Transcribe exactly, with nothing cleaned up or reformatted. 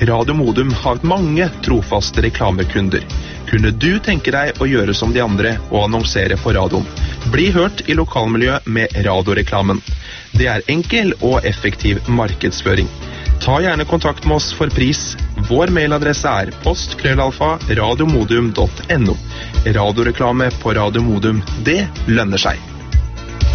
Radio Modum har mange trofaste reklamekunder. Kunne du tenke deg å gjøre som de andre og annonsere på radioen? Bli hørt i lokalmiljøet med radioreklamen. Det er enkel og effektiv markedsføring. Ta gjerne kontakt med oss for pris. Vår mailadresse er postkrøllalfa radiomodum punktum no. Radioreklame på Radio Modum, det lønner seg.